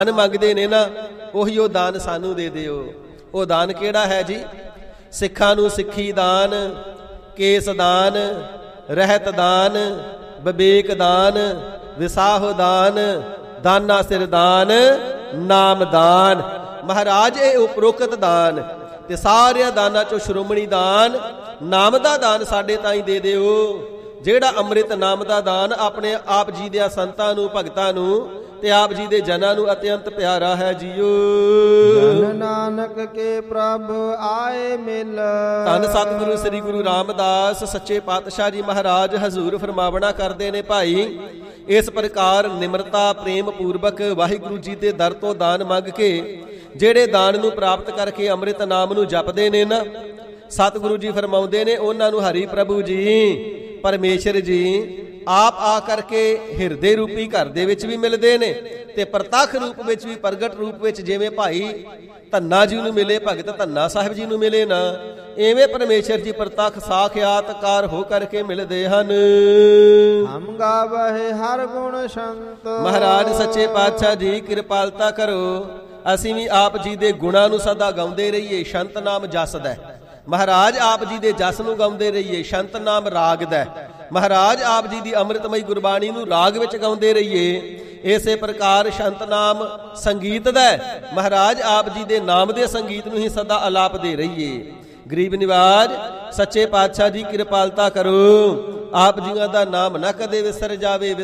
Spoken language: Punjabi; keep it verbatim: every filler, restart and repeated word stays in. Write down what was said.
ਦਾਨ ਮੰਗਦੇ ਨੇ ਨਾ, ਉਹੀ ਉਹ ਦਾਨ ਸਾਨੂੰ ਦੇ ਦਿਓ। ਉਹ ਦਾਨ ਕਿਹੜਾ ਹੈ ਜੀ? ਸਿੱਖਾਂ ਨੂੰ ਸਿੱਖੀ ਦਾਨ, ਕੇਸ ਦਾਨ, ਰਹਿਤ ਦਾਨ, ਵਿਵੇਕ ਦਾਨ, ਵਿਸਾਹੋ ਦਾਨ, ਦਾਨਾ ਸਿਰ ਦਾਨ, ਨਾਮ ਦਾਨ। ਮਹਾਰਾਜ ਇਹ ਉਪਰੋਕਤ ਦਾਨ ਤੇ ਸਾਰਿਆਂ ਦਾਨਾਂ ਚੋਂ ਸ਼੍ਰੋਮਣੀ ਦਾਨ ਨਾਮ ਦਾ ਦਾਨ ਸਾਡੇ ਤਾਈਂ ਦੇ ਦਿਓ। ਜਿਹੜਾ ਅੰਮ੍ਰਿਤ ਨਾਮ ਦਾ ਦਾਨ ਆਪਣੇ ਆਪ ਜੀ ਦੇ ਸੰਤਾਂ ਨੂੰ, ਭਗਤਾਂ ਨੂੰ ਤੇ ਆਪ ਜੀ ਦੇ ਜਨਾਂ ਨੂੰ ਅਤਿਅੰਤ ਪਿਆਰਾ ਹੈ ਜੀਓ। ਜਨ ਨਾਨਕ ਕੇ ਪ੍ਰਭ ਆਏ ਮਿਲ। ਧੰਨ ਸਤਿਗੁਰੂ ਸ੍ਰੀ ਗੁਰੂ ਰਾਮਦਾਸ ਸੱਚੇ ਪਾਤਸ਼ਾਹ ਜੀ ਮਹਾਰਾਜ ਹਜ਼ੂਰ ਫਰਮਾਵਣਾ ਕਰਦੇ ਨੇ, ਭਾਈ ਇਸ ਪ੍ਰਕਾਰ ਨਿਮਰਤਾ ਪ੍ਰੇਮ ਪੂਰਵਕ ਵਾਹਿਗੁਰੂ ਜੀ ਦੇ ਦਰ ਤੋਂ ਦਾਨ ਮੰਗ ਕੇ ਜਿਹੜੇ ਦਾਨ ਨੂੰ ਪ੍ਰਾਪਤ ਕਰਕੇ ਅੰਮ੍ਰਿਤ ਨਾਮ ਨੂੰ ਜਪਦੇ ਨੇ ਨਾ, ਸਤਿਗੁਰੂ ਜੀ ਫਰਮਾਉਂਦੇ ਨੇ ਉਹਨਾਂ ਨੂੰ ਹਰੀ ਪ੍ਰਭੂ ਜੀ, ਪਰਮੇਸ਼ਰ ਜੀ ਆਪ ਆ ਕਰਕੇ ਹਿਰਦੇ ਰੂਪੀ ਘਰ ਦੇ ਵਿੱਚ ਵੀ ਮਿਲਦੇ ਨੇ ਤੇ ਪ੍ਰਤੱਖ ਰੂਪ ਵਿੱਚ ਵੀ, ਪ੍ਰਗਟ ਰੂਪ ਵਿੱਚ। ਜਿਵੇਂ ਭਾਈ ਧੰਨਾ ਜੀ ਨੂੰ ਮਿਲੇ, ਭਗਤ ਧੰਨਾ ਸਾਹਿਬ ਜੀ ਨੂੰ ਮਿਲੇ ਨਾ, ਐਵੇਂ ਪਰਮੇਸ਼ਰ ਜੀ ਪ੍ਰਤੱਖ ਸਾਖਿਆਤਕਾਰ ਹੋ ਕਰਕੇ ਮਿਲਦੇ ਹਨ। ਹਮ ਗਾਵਹਿ ਹਰ ਗੁਣ ਸੰਤ। ਮਹਾਰਾਜ ਸੱਚੇ ਪਾਤਸ਼ਾਹ ਜੀ ਕਿਰਪਾਲਤਾ ਕਰੋ, ਅਸੀਂ ਵੀ ਆਪ ਜੀ ਦੇ ਗੁਣਾਂ ਨੂੰ ਸਦਾ ਗਾਉਂਦੇ ਰਹੀਏ। ਸ਼ੰਤ ਨਾਮ ਜਸਦਾ ਮਹਾਰਾਜ, ਆਪ ਜੀ ਦੇ ਜਸ ਨੂੰ ਗਾਉਂਦੇ ਰਹੀਏ। ਸ਼ੰਤ ਨਾਮ ਰਾਗ ਦਾ ਮਹਾਰਾਜ, ਆਪ ਜੀ ਦੀ ਅੰਮ੍ਰਿਤਮਈ ਗੁਰਬਾਣੀ ਨੂੰ ਰਾਗ ਵਿੱਚ ਗਾਉਂਦੇ ਰਹੀਏ। ਇਸੇ ਪ੍ਰਕਾਰ ਸ਼ੰਤ ਨਾਮ ਸੰਗੀਤ ਦਾ ਮਹਾਰਾਜ, ਆਪ ਜੀ ਦੇ ਨਾਮ ਦੇ ਸੰਗੀਤ ਨੂੰ ਹੀ ਸਦਾ ਅਲਾਪਦੇ ਰਹੀਏ। ਗਰੀਬ ਨਿਵਾਜ ਸੱਚੇ ਪਾਤਸ਼ਾਹ ਜੀ ਕਿਰਪਾਲਤਾ ਕਰੋ, ਆਪ ਜੀਆਂ ਦਾ ਨਾਮ ਨਾ ਕਦੇ ਵਿਸਰ ਜਾਵੇ।